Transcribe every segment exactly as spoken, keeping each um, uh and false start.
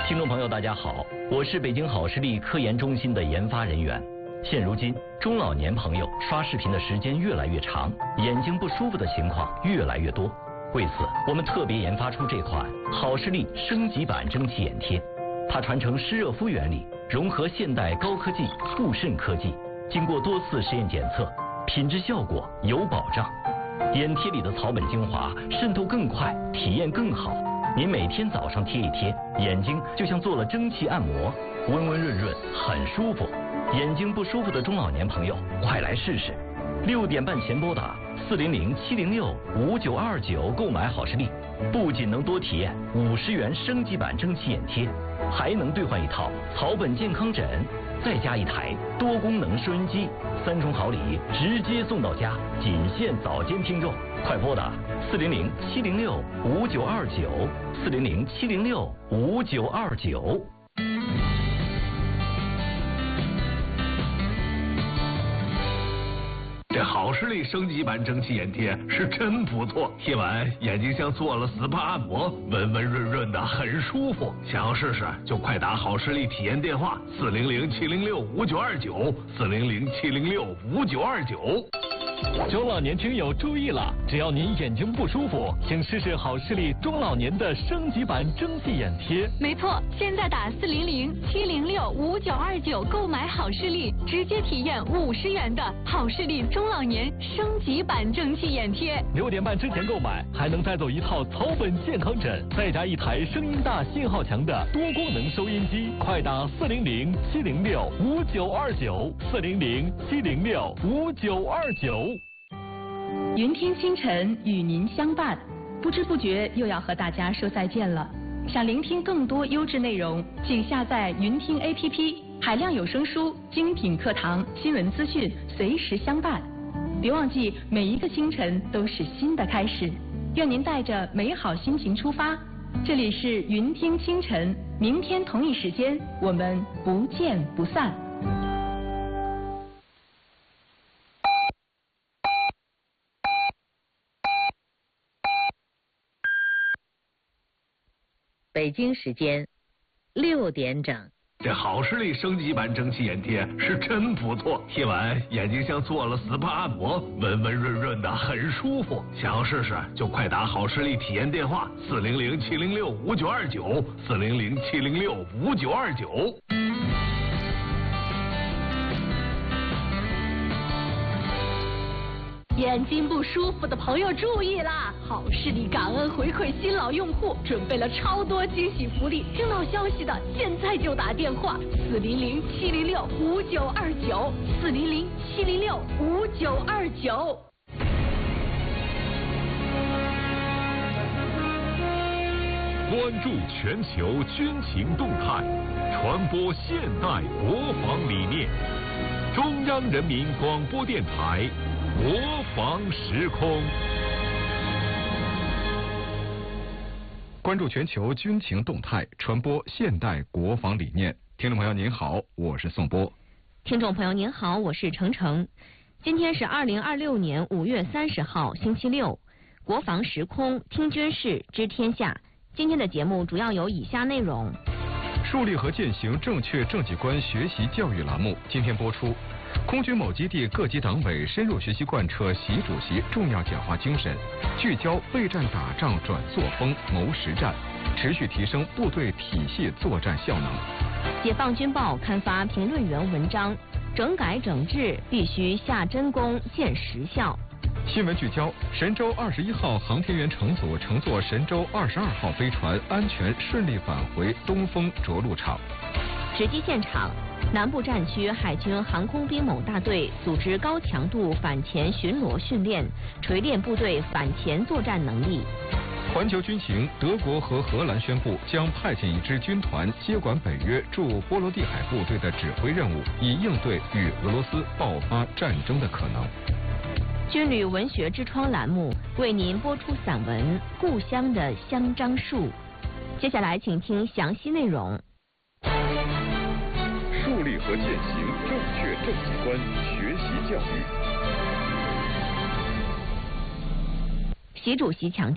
听众朋友，大家好，我是北京好视力科研中心的研发人员。现如今，中老年朋友刷视频的时间越来越长，眼睛不舒服的情况越来越多。为此，我们特别研发出这款好视力升级版蒸汽眼贴。它传承湿热敷原理，融合现代高科技护肾科技，经过多次实验检测，品质效果有保障。眼贴里的草本精华渗透更快，体验更好。您每天早上贴一贴，眼睛就像做了蒸汽按摩，温温润润，很舒服。眼睛不舒服的中老年朋友，快来试试！六点半前拨打四零零七零六五九二九购买好视力，不仅能多体验五十元升级版蒸汽眼贴，还能兑换一套草本健康枕，再加一台多功能收音机，三重好礼直接送到家，仅限早间听众，快拨打四零零七零六五九二九四零零七零六五九二九。 这好视力升级版蒸汽眼贴是真不错，贴完眼睛像做了 S P A 按摩，温温润润的，很舒服。想要试试就快打好视力体验电话四零零七零六五九二九四零零七零六五九二九。 中老年听友注意了，只要您眼睛不舒服，请试试好视力中老年的升级版蒸汽眼贴。 没错，现在打四零零七零六五九二九购买好视力，直接体验五十元的好视力中老年升级版蒸汽眼贴。 六点半之前购买，还能带走一套草本健康枕，再加一台声音大、信号强的多功能收音机。快打四零零七零六五九二九四零零七零六五九二九。 云听清晨与您相伴，不知不觉又要和大家说再见了。想聆听更多优质内容，请下载云听 A P P， 海量有声书、精品课堂、新闻资讯，随时相伴。别忘记，每一个清晨都是新的开始。愿您带着美好心情出发。这里是云听清晨，明天同一时间我们不见不散。 北京时间六点整。 这好视力升级版蒸汽眼贴是真不错，贴完眼睛像做了 S P A 按摩，温温润润的，很舒服。想要试试就快打好视力体验电话四零零七零六五九二九四零零七零六五九二九。 眼睛不舒服的朋友注意啦！好视力感恩回馈新老用户，准备了超多惊喜福利。听到消息的现在就打电话四零零七零六五九二九四零零七零六五九二九。 关注全球军情动态，传播现代国防理念。中央人民广播电台。国防时空， 关注全球军情动态，传播现代国防理念。听众朋友您好，我是宋波。 听众朋友您好，我是程程。今天是二零二六年五月三十号，星期六。国防时空，听军事，知天下。今天的节目主要有以下内容： 树立和践行正确政绩观学习教育栏目今天播出。空军某基地各级党委深入学习贯彻习主席重要讲话精神，聚焦备战打仗转作风谋实战，持续提升部队体系作战效能。 解放军报刊发评论员文章：整改整治必须下真功见实效。 新闻聚焦：神舟二十一号航天员乘组乘坐神舟二十二号飞船安全顺利返回东风着陆场。 实际现场。南部战区海军航空兵某大队组织高强度反潜巡逻训练，锤炼部队反潜作战能力。 环球军情：德国和荷兰宣布将派遣一支军团接管北约驻波罗的海部队的指挥任务，以应对与俄罗斯爆发战争的可能。 军旅文学之窗栏目为您播出散文《故乡的香樟树》。接下来请听详细内容。 树立和践行正确政绩观学习教育。 习主席强调，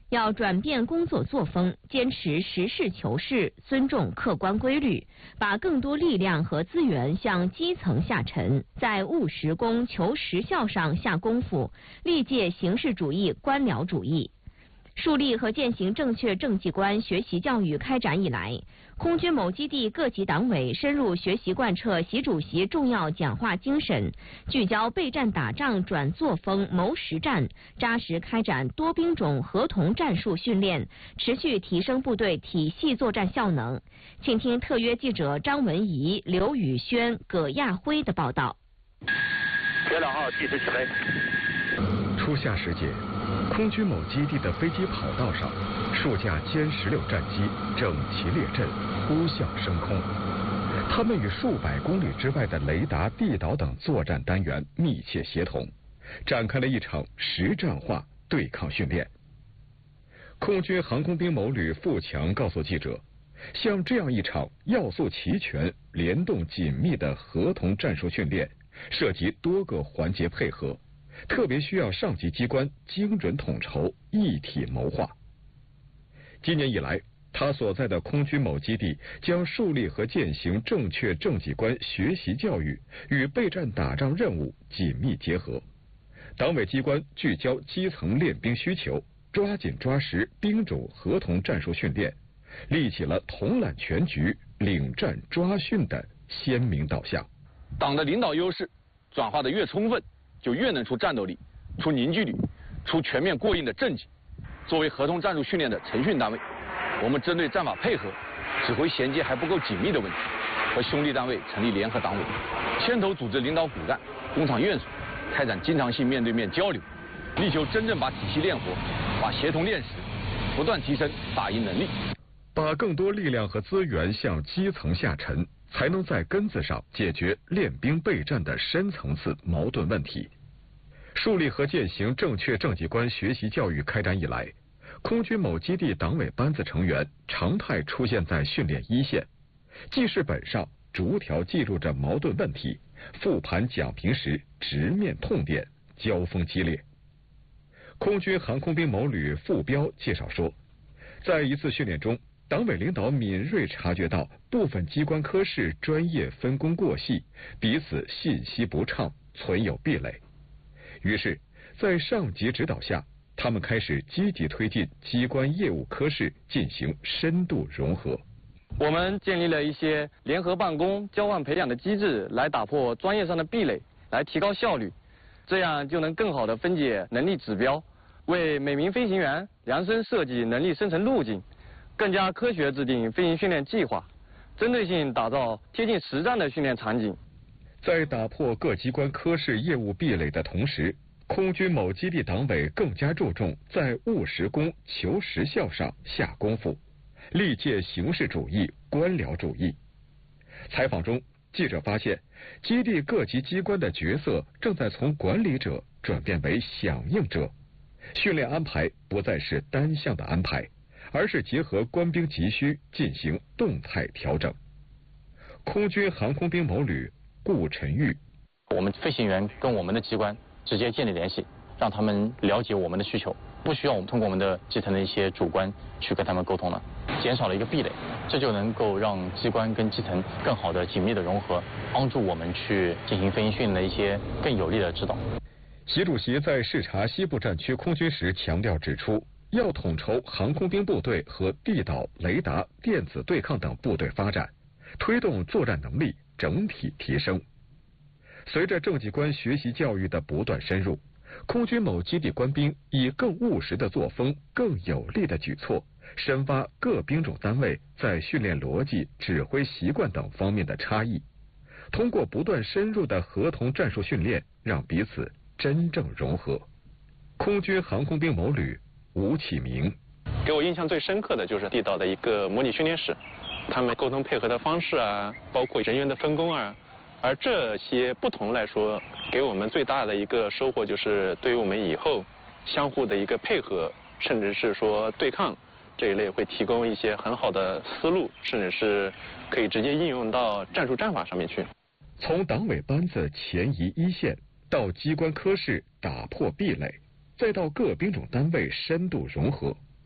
要转变工作作风，坚持实事求是，尊重客观规律，把更多力量和资源向基层下沉，在务实功、求实效上下功夫，力戒形式主义、官僚主义。树立和践行正确政绩观学习教育开展以来，空军某基地各级党委深入学习贯彻习主席重要讲话精神，聚焦备战打仗转作风谋实战，扎实开展多兵种合同战术训练，持续提升部队体系作战效能。请听特约记者张文怡、刘宇轩、葛亚辉的报道。 铁两号计时起飞。 初夏时节，空军某基地的飞机跑道上，数架歼十六战机整齐列阵，呼啸升空。他们与数百公里之外的雷达、地导等作战单元密切协同，展开了一场实战化对抗训练。空军航空兵某旅付强告诉记者，像这样一场要素齐全、联动紧密的合同战术训练，涉及多个环节配合，特别需要上级机关精准统筹、一体谋划。今年以来，他所在的空军某基地将树立和践行正确政绩观学习教育与备战打仗任务紧密结合，党委机关聚焦基层练兵需求，抓紧抓实兵种合同战术训练，立起了统揽全局、领战抓训的鲜明导向。 党的领导优势转化的越充分，就越能出战斗力、出凝聚力、出全面过硬的政绩。作为合同战术训练的程训单位，我们针对战法配合、指挥衔接还不够紧密的问题，和兄弟单位成立联合党委，牵头组织领导骨干、工厂院所，开展经常性面对面交流，力求真正把体系练活，把协同练实，不断提升打赢能力。 把更多力量和资源向基层下沉，才能在根子上解决练兵备战的深层次矛盾问题。树立和践行正确政绩观学习教育开展以来，空军某基地党委班子成员常态出现在训练一线，记事本上逐条记录着矛盾问题，复盘讲评时直面痛点，交锋激烈。空军航空兵某旅副标介绍说，在一次训练中，党委领导敏锐察觉到部分机关科室专业分工过细，彼此信息不畅，存有壁垒。于是，在上级指导下，他们开始积极推进机关业务科室进行深度融合。 我们建立了一些联合办公、交换培养的机制，来打破专业上的壁垒，来提高效率，这样就能更好地分解能力指标，为每名飞行员量身设计能力生成路径，更加科学制定飞行训练计划，针对性打造贴近实战的训练场景。 在打破各机关科室业务壁垒的同时，空军某基地党委更加注重在务实功、求实效上下功夫，力戒形式主义、官僚主义。采访中，记者发现，基地各级机关的角色正在从管理者转变为响应者，训练安排不再是单向的安排，而是结合官兵急需进行动态调整。空军航空兵某旅顾晨玉， 我们飞行员跟我们的机关直接建立联系，让他们了解我们的需求，不需要我们通过我们的基层的一些主官去跟他们沟通了，减少了一个壁垒，这就能够让机关跟基层更好的紧密的融合，帮助我们去进行飞行训练的一些更有力的指导。 习主席在视察西部战区空军时强调指出，要统筹航空兵部队和地导、雷达、电子对抗等部队发展，推动作战能力整体提升。随着政绩观学习教育的不断深入，空军某基地官兵以更务实的作风、更有力的举措，深挖各兵种单位在训练逻辑、指挥习惯等方面的差异，通过不断深入的合同战术训练，让彼此真正融合。空军航空兵某旅吴启明， 给我印象最深刻的就是地导的一个模拟训练室，他们沟通配合的方式啊，包括人员的分工啊，而这些不同来说，给我们最大的一个收获就是对于我们以后相互的一个配合，甚至是说对抗这一类会提供一些很好的思路，甚至是可以直接应用到战术战法上面去。 从党委班子前移一线，到机关科室打破壁垒，再到各兵种单位深度融合，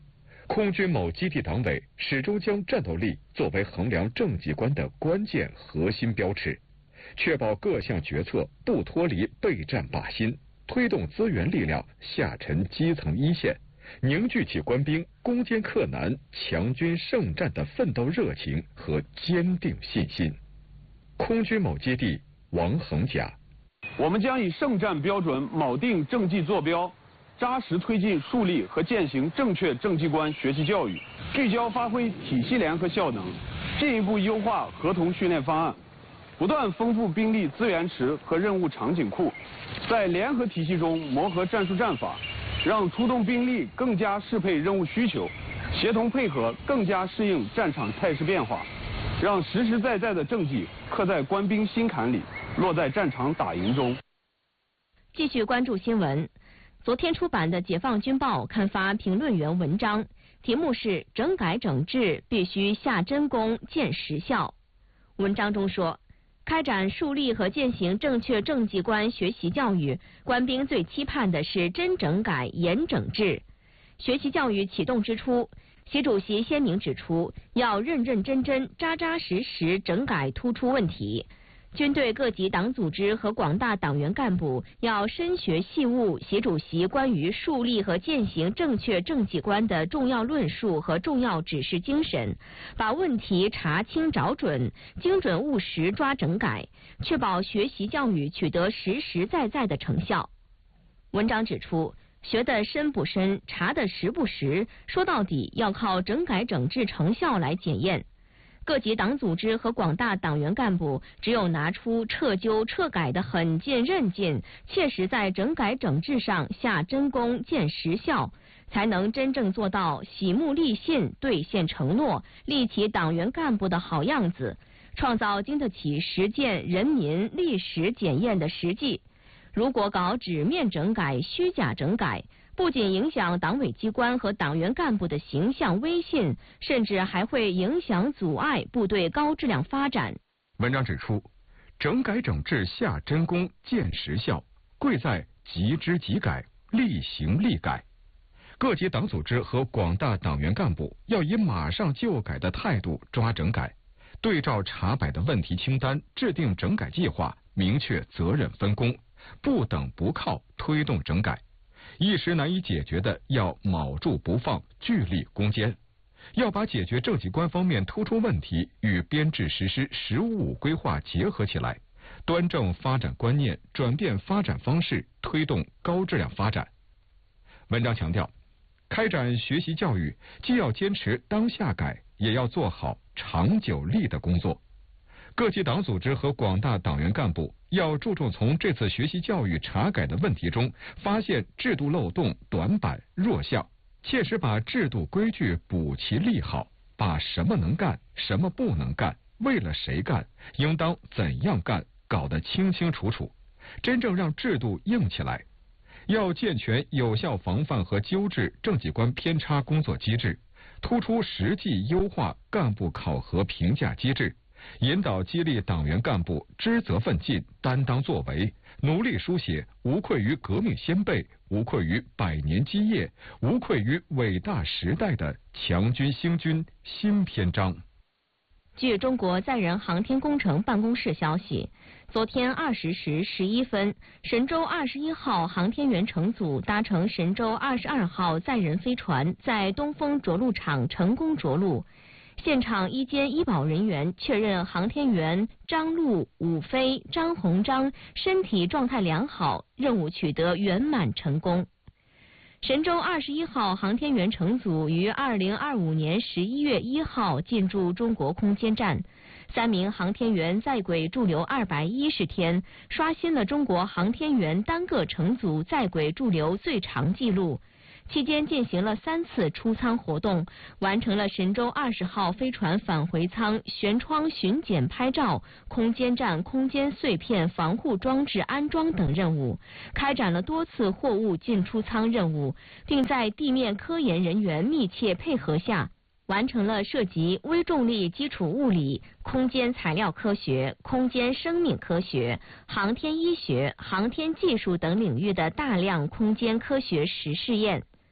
空军某基地党委始终将战斗力作为衡量政绩观的关键核心标尺，确保各项决策不脱离备战靶心，推动资源力量下沉基层一线，凝聚起官兵攻坚克难、强军胜战的奋斗热情和坚定信心。空军某基地王恒甲： 我们将以胜战标准铆定政绩坐标，扎实推进树立和践行正确政绩观学习教育，聚焦发挥体系联合效能，进一步优化合同训练方案，不断丰富兵力资源池和任务场景库，在联合体系中磨合战术战法，让出动兵力更加适配任务需求，协同配合更加适应战场态势变化，让实实在在的政绩刻在官兵心坎里，落在战场打赢中。 继续关注新闻。昨天出版的《解放军报》刊发评论员文章，题目是“整改整治必须下真功、见实效”。文章中说，开展树立和践行正确政绩观学习教育，官兵最期盼的是真整改、严整治。学习教育启动之初，习主席鲜明指出，要认认真真、扎扎实实整改突出问题。军队各级党组织和广大党员干部要深学细悟习主席关于树立和践行正确政绩观的重要论述和重要指示精神，把问题查清找准，精准务实抓整改，确保学习教育取得实实在在的成效。文章指出，学得深不深，查得实不实，说到底要靠整改整治成效来检验。各级党组织和广大党员干部只有拿出彻究彻改的狠劲韧劲，切实在整改整治上下真功、见实效，才能真正做到喜目立信、兑现承诺，立起党员干部的好样子，创造经得起实践人民历史检验的实际。如果搞纸面整改、虚假整改，不仅影响党委机关和党员干部的形象威信，甚至还会影响阻碍部队高质量发展。 文章指出，整改整治下真功、见实效，贵在即知即改、立行立改。各级党组织和广大党员干部要以马上就改的态度抓整改，对照查摆的问题清单，制定整改计划，明确责任分工，不等不靠推动整改。一时难以解决的要铆住不放，聚力攻坚，要把解决政绩观方面突出问题与编制实施“十五五”规划结合起来，端正发展观念，转变发展方式，推动高质量发展。文章强调，开展学习教育既要坚持当下改，也要做好长久立的工作。各级党组织和广大党员干部要注重从这次学习教育查改的问题中发现制度漏洞、短板、弱项，切实把制度规矩补齐立好，把什么能干、什么不能干、为了谁干、应当怎样干搞得清清楚楚，真正让制度硬起来。要健全有效防范和纠治政绩观偏差工作机制，突出实际优化干部考核评价机制，引导激励党员干部知责奋进、担当作为，努力书写无愧于革命先辈、无愧于百年基业、无愧于伟大时代的强军兴军新篇章。 据中国载人航天工程办公室消息，昨天二十时十一分，神舟二十一号航天员乘组搭乘神舟二十二号载人飞船在东风着陆场成功着陆。现场医监医保人员确认，航天员张陆、武飞、张鸿章身体状态良好，任务取得圆满成功。神舟二十一号航天员乘组于二零二五年十一月一号进驻中国空间站，三名航天员在轨驻留二百一十天，刷新了中国航天员单个乘组在轨驻留最长纪录。期间进行了三次出舱活动，完成了神舟二十号飞船返回舱舷窗巡检拍照、空间站空间碎片防护装置安装等任务，开展了多次货物进出舱任务，并在地面科研人员密切配合下，完成了涉及微重力基础物理、空间材料科学、空间生命科学、航天医学、航天技术等领域的大量空间科学实试验。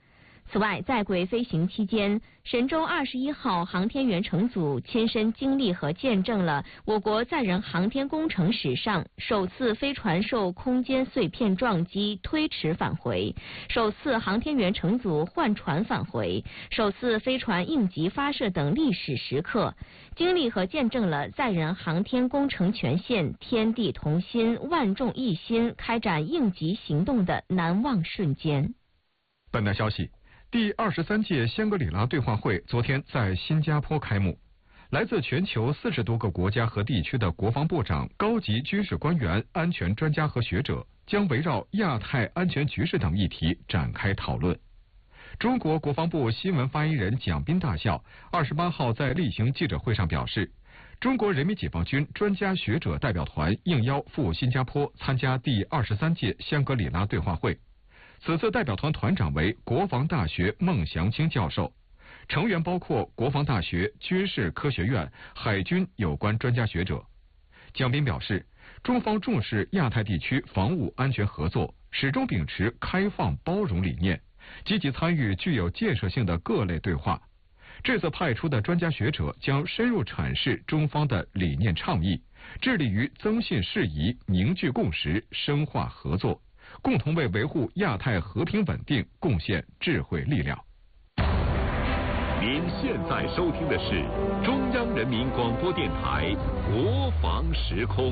此外，在轨飞行期间，神舟二十一号航天员乘组亲身经历和见证了我国载人航天工程史上首次飞船受空间碎片撞击推迟返回，首次航天员乘组换船返回，首次飞船应急发射等历史时刻，经历和见证了载人航天工程全线天地同心、万众一心开展应急行动的难忘瞬间。 本台消息。第二十三届香格里拉对话会昨天在新加坡开幕，来自全球四十多个国家和地区的国防部长、高级军事官员、安全专家和学者将围绕亚太安全局势等议题展开讨论。中国国防部新闻发言人蒋斌大校二十八号在例行记者会上表示，中国人民解放军专家学者代表团应邀赴新加坡参加第二十三届香格里拉对话会。此次代表团团长为国防大学孟祥青教授，成员包括国防大学、军事科学院、海军有关专家学者。蒋斌表示，中方重视亚太地区防务安全合作，始终秉持开放包容理念，积极参与具有建设性的各类对话。这次派出的专家学者将深入阐释中方的理念倡议，致力于增信事宜、凝聚共识、深化合作，共同为维护亚太和平稳定贡献智慧力量。 您现在收听的是中央人民广播电台国防时空。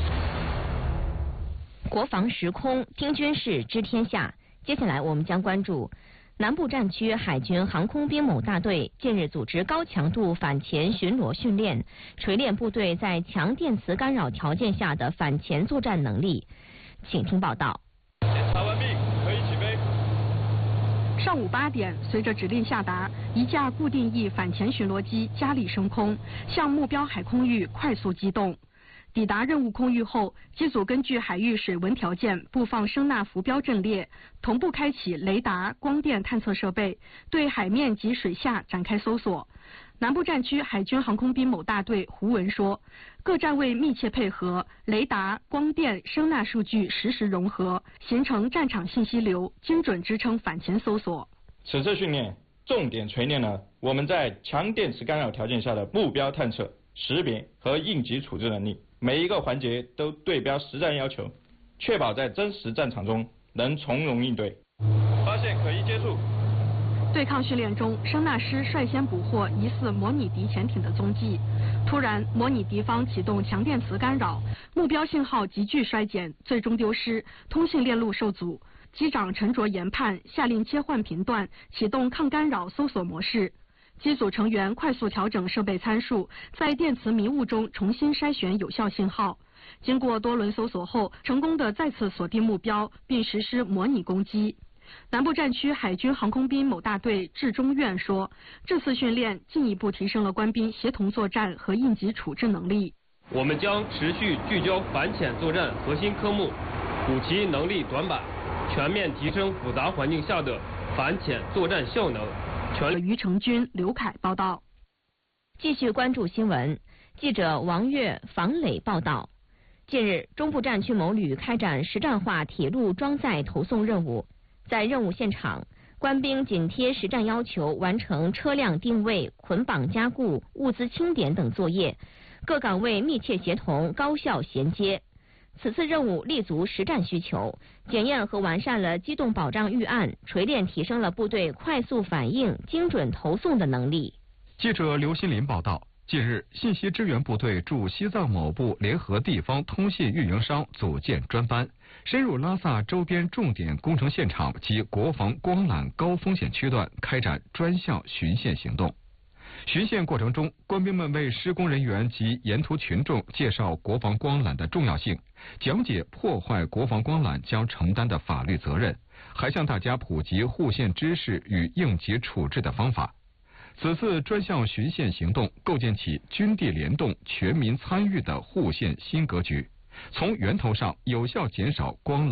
国防时空，听军事知天下。接下来我们将关注南部战区海军航空兵某大队近日组织高强度反潜巡逻训练，锤炼部队在强电磁干扰条件下的反潜作战能力。请听报道。 检查完毕，可以起飞。 上午八点，随着指令下达，一架固定翼反潜巡逻机加力升空，向目标海空域快速机动。抵达任务空域后，机组根据海域水文条件布放声纳浮标阵列，同步开启雷达、光电探测设备，对海面及水下展开搜索。南部战区海军航空兵某大队胡文说，各站位密切配合，雷达、光电、声纳数据实时融合，形成战场信息流，精准支撑反潜搜索。 此次训练重点锤炼了我们在强电磁干扰条件下的目标探测、识别和应急处置能力，每一个环节都对标实战要求，确保在真实战场中能从容应对。发现可疑接触。 对抗训练中，声纳师率先捕获疑似模拟敌潜艇的踪迹。突然，模拟敌方启动强电磁干扰，目标信号急剧衰减，最终丢失，通信链路受阻。机长沉着研判，下令切换频段，启动抗干扰搜索模式。机组成员快速调整设备参数，在电磁迷雾中重新筛选有效信号。经过多轮搜索后，成功的再次锁定目标，并实施模拟攻击。南部战区海军航空兵某大队治中院说，这次训练进一步提升了官兵协同作战和应急处置能力。 我们将持续聚焦反潜作战核心科目，补齐能力短板，全面提升复杂环境下的反潜作战效能。全于成军、刘凯报道。 继续关注新闻，记者王悦、房磊报道。近日，中部战区某旅开展实战化铁路装载投送任务。在任务现场，官兵紧贴实战要求完成车辆定位、捆绑加固、物资清点等作业，各岗位密切协同、高效衔接。此次任务立足实战需求，检验和完善了机动保障预案，锤炼提升了部队快速反应、精准投送的能力。 记者刘新林报道。近日，信息支援部队驻西藏某部联合地方通信运营商组建专班，深入拉萨周边重点工程现场及国防光缆高风险区段开展专项巡线行动。巡线过程中，官兵们为施工人员及沿途群众介绍国防光缆的重要性，讲解破坏国防光缆将承担的法律责任，还向大家普及护线知识与应急处置的方法。此次专项巡线行动构建起军地联动、全民参与的护线新格局，从源头上有效减少光缆